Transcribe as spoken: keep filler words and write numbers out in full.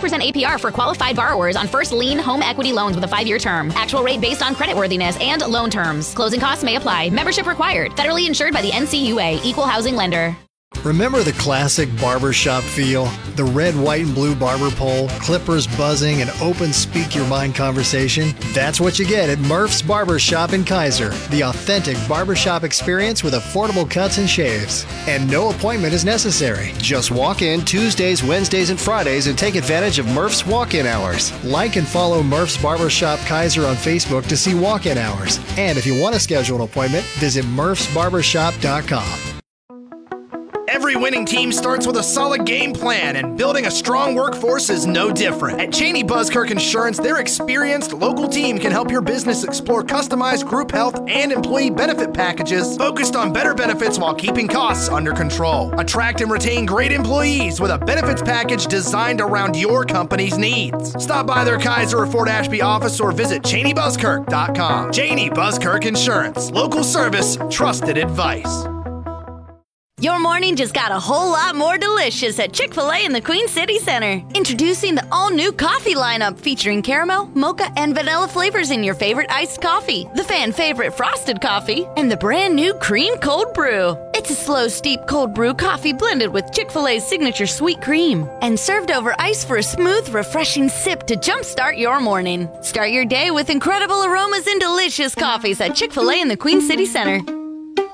percent A P R for qualified borrowers on first lien home equity loans with a five-year term. Actual rate based on creditworthiness and loan terms. Closing costs may apply. Membership required. Federally insured by the N C U A. Equal housing lender. Remember the classic barbershop feel? The red, white, and blue barber pole, clippers buzzing, and open speak-your-mind conversation? That's what you get at Murph's Barbershop in Kaiser. The authentic barbershop experience with affordable cuts and shaves. And no appointment is necessary. Just walk in Tuesdays, Wednesdays, and Fridays and take advantage of Murph's walk-in hours. Like and follow Murph's Barbershop Kaiser on Facebook to see walk-in hours. And if you want to schedule an appointment, visit murphs barbershop dot com. Every winning team starts with a solid game plan, and building a strong workforce is no different. At Cheney Buskirk Insurance, their experienced local team can help your business explore customized group health and employee benefit packages focused on better benefits while keeping costs under control. Attract and retain great employees with a benefits package designed around your company's needs. Stop by their Kaiser or Fort Ashby office or visit cheney buskirk dot com. Cheney Buskirk Insurance. Local service, trusted advice. Your morning just got a whole lot more delicious at Chick-fil-A in the Queen City Center. Introducing the all-new coffee lineup featuring caramel, mocha, and vanilla flavors in your favorite iced coffee, the fan-favorite frosted coffee, and the brand-new cream cold brew. It's a slow, steep cold brew coffee blended with Chick-fil-A's signature sweet cream and served over ice for a smooth, refreshing sip to jumpstart your morning. Start your day with incredible aromas and delicious coffees at Chick-fil-A in the Queen City Center.